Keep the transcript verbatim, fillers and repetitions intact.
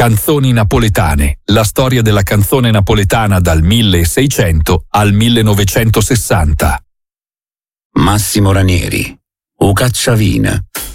Canzoni napoletane, la storia della canzone napoletana dal milleseicento al millenovecentosessanta. Massimo Ranieri, O Cacciavina.